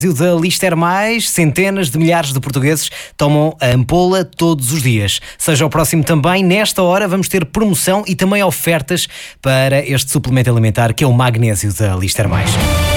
Da Lister Mais, centenas de milhares de portugueses tomam a ampola todos os dias. Seja o próximo também, nesta hora vamos ter promoção e também ofertas para este suplemento alimentar que é o magnésio da Lister Mais.